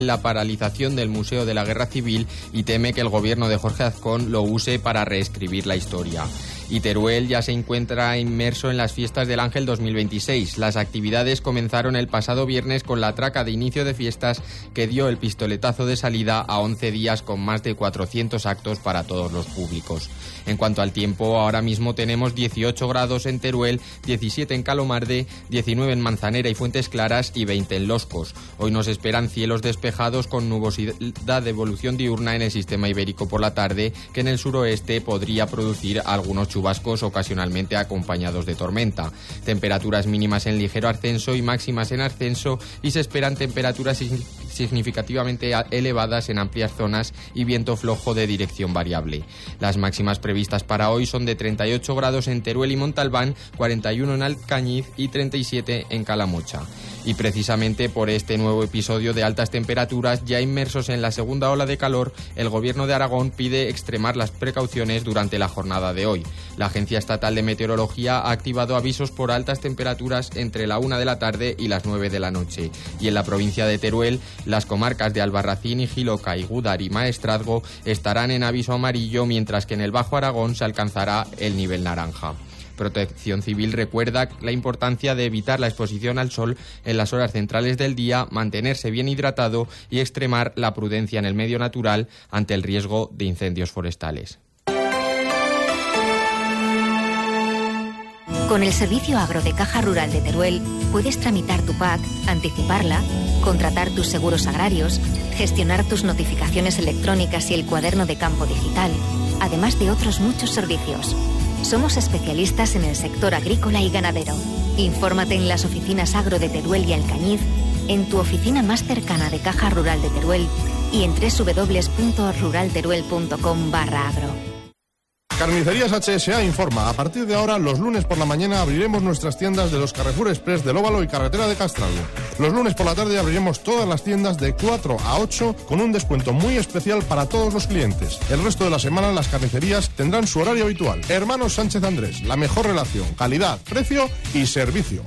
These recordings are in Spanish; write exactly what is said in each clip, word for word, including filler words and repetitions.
la paralización del Museo de la Guerra Civil y teme que el gobierno de Jorge Azcón lo use para reescribir la historia. Y Teruel ya se encuentra inmerso en las fiestas del Ángel dos mil veintiséis. Las actividades comenzaron el pasado viernes con la traca de inicio de fiestas que dio el pistoletazo de salida a once días con más de cuatrocientos actos para todos los públicos. En cuanto al tiempo, ahora mismo tenemos dieciocho grados en Teruel, diecisiete en Calomarde, diecinueve en Manzanera y Fuentes Claras y veinte en Loscos. Hoy nos esperan cielos despejados con nubosidad de evolución diurna en el sistema ibérico por la tarde, que en el suroeste podría producir algunos chubascos ocasionalmente acompañados de tormenta. Temperaturas mínimas en ligero ascenso y máximas en ascenso, y se esperan temperaturas significativamente elevadas en amplias zonas y viento flojo de dirección variable. Las máximas previstas para hoy son de treinta y ocho grados en Teruel y Montalbán, cuarenta y uno en Alcañiz y treinta y siete en Calamocha. Y precisamente por este nuevo episodio de altas temperaturas, ya inmersos en la segunda ola de calor, el Gobierno de Aragón pide extremar las precauciones durante la jornada de hoy. La Agencia Estatal de Meteorología ha activado avisos por altas temperaturas entre la una de la tarde y las nueve de la noche. Y en la provincia de Teruel, las comarcas de Albarracín y Jiloca y Gúdar y Maestrazgo estarán en aviso amarillo, mientras que en el Bajo Aragón se alcanzará el nivel naranja. Protección Civil recuerda la importancia de evitar la exposición al sol en las horas centrales del día, mantenerse bien hidratado y extremar la prudencia en el medio natural ante el riesgo de incendios forestales. Con el servicio agro de Caja Rural de Teruel puedes tramitar tu P A C, anticiparla, contratar tus seguros agrarios, gestionar tus notificaciones electrónicas y el cuaderno de campo digital, además de otros muchos servicios. Somos especialistas en el sector agrícola y ganadero. Infórmate en las oficinas agro de Teruel y Alcañiz, en tu oficina más cercana de Caja Rural de Teruel y en doble u doble u doble u punto ruralteruel punto com barra agro. Carnicerías H S A informa, a partir de ahora, los lunes por la mañana abriremos nuestras tiendas de los Carrefour Express del Óvalo y Carretera de Castralgo. Los lunes por la tarde abriremos todas las tiendas de cuatro a ocho con un descuento muy especial para todos los clientes. El resto de la semana las carnicerías tendrán su horario habitual. Hermanos Sánchez Andrés, la mejor relación, calidad, precio y servicio.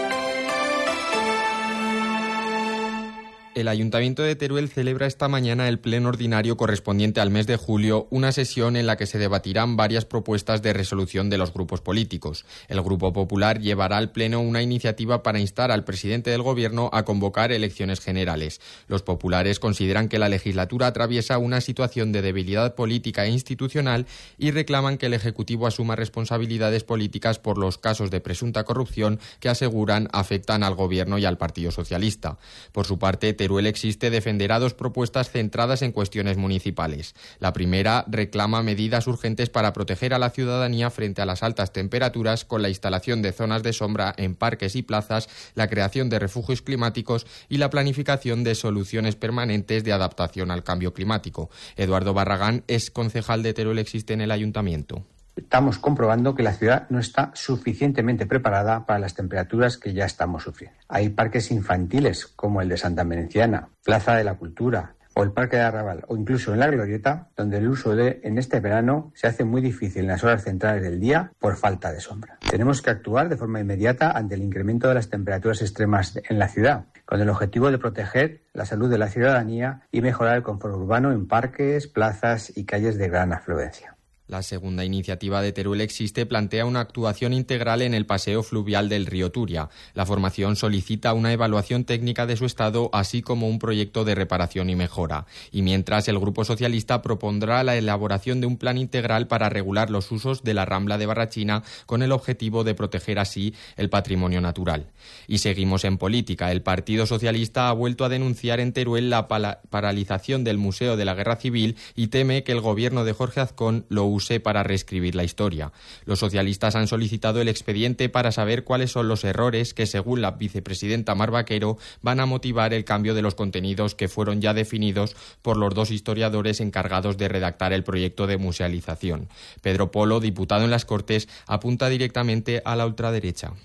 El Ayuntamiento de Teruel celebra esta mañana el pleno ordinario correspondiente al mes de julio, una sesión en la que se debatirán varias propuestas de resolución de los grupos políticos. El Grupo Popular llevará al pleno una iniciativa para instar al presidente del Gobierno a convocar elecciones generales. Los populares consideran que la legislatura atraviesa una situación de debilidad política e institucional y reclaman que el Ejecutivo asuma responsabilidades políticas por los casos de presunta corrupción que aseguran afectan al Gobierno y al Partido Socialista. Por su parte, Teruel Existe defenderá dos propuestas centradas en cuestiones municipales. La primera reclama medidas urgentes para proteger a la ciudadanía frente a las altas temperaturas con la instalación de zonas de sombra en parques y plazas, la creación de refugios climáticos y la planificación de soluciones permanentes de adaptación al cambio climático. Eduardo Barragán es concejal de Teruel Existe en el Ayuntamiento. Estamos comprobando que la ciudad no está suficientemente preparada para las temperaturas que ya estamos sufriendo. Hay parques infantiles como el de Santa Menenciana, Plaza de la Cultura o el Parque de Arrabal o incluso en la Glorieta, donde el uso de en este verano se hace muy difícil en las horas centrales del día por falta de sombra. Tenemos que actuar de forma inmediata ante el incremento de las temperaturas extremas en la ciudad, con el objetivo de proteger la salud de la ciudadanía y mejorar el confort urbano en parques, plazas y calles de gran afluencia. La segunda iniciativa de Teruel Existe plantea una actuación integral en el paseo fluvial del río Turia. La formación solicita una evaluación técnica de su estado, así como un proyecto de reparación y mejora. Y mientras, el Grupo Socialista propondrá la elaboración de un plan integral para regular los usos de la Rambla de Barrachina con el objetivo de proteger así el patrimonio natural. Y seguimos en política. El Partido Socialista ha vuelto a denunciar en Teruel la pala- paralización del Museo de la Guerra Civil y teme que el gobierno de Jorge Azcón lo use para reescribir la historia. Los socialistas han solicitado el expediente para saber cuáles son los errores que, según la vicepresidenta Mar Vaquero, van a motivar el cambio de los contenidos que fueron ya definidos por los dos historiadores encargados de redactar el proyecto de musealización. Pedro Polo, diputado en las Cortes, apunta directamente a la ultraderecha.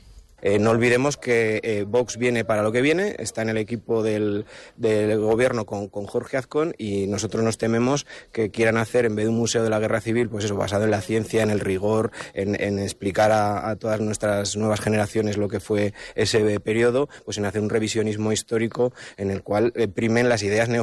Eh, no olvidemos que eh, Vox viene para lo que viene, está en el equipo del, del gobierno con, con Jorge Azcón, y nosotros nos tememos que quieran hacer, en vez de un museo de la guerra civil, pues eso, basado en la ciencia, en el rigor, en, en explicar a, a todas nuestras nuevas generaciones lo que fue ese periodo, pues en hacer un revisionismo histórico en el cual eh, primen las ideas neofascistas